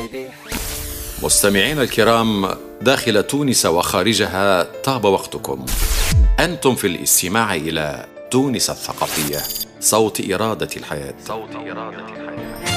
مستمعينا الكرام داخل تونس وخارجها، طاب وقتكم. أنتم في الاستماع إلى تونس الثقافية، صوت إرادة الحياة.